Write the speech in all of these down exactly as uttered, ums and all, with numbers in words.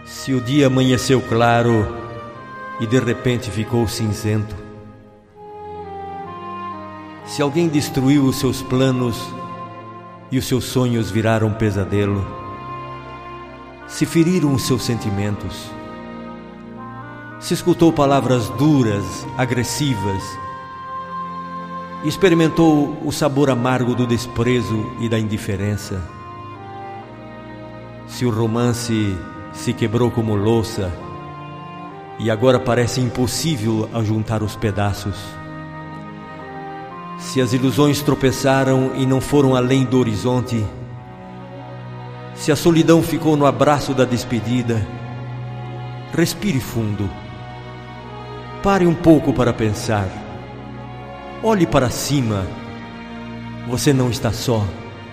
Se o dia amanheceu claro e de repente ficou cinzento, se alguém destruiu os seus planos e os seus sonhos viraram um pesadelo, se feriram os seus sentimentos, se escutou palavras duras, agressivas, e experimentou o sabor amargo do desprezo e da indiferença, se o romance se quebrou como louça e agora parece impossível ajuntar os pedaços, se as ilusões tropeçaram e não foram além do horizonte, se a solidão ficou no abraço da despedida, respire fundo, pare um pouco para pensar, olhe para cima, você não está só,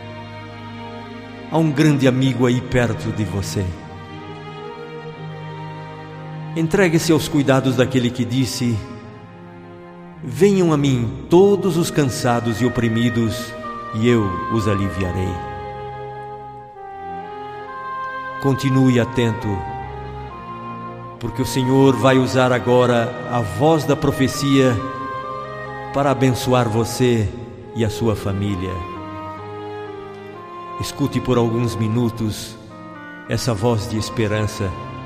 há um grande amigo aí perto de você. Entregue-se aos cuidados daquele que disse: venham a mim todos os cansados e oprimidos, e eu os aliviarei. Continue atento, porque o Senhor vai usar agora a voz da profecia para abençoar você e a sua família. Escute por alguns minutos essa voz de esperança,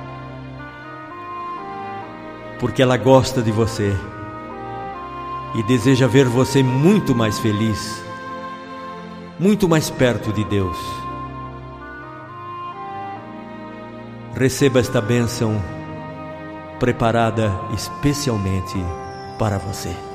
porque ela gosta de você e deseja ver você muito mais feliz, muito mais perto de Deus. Receba esta bênção preparada especialmente para você.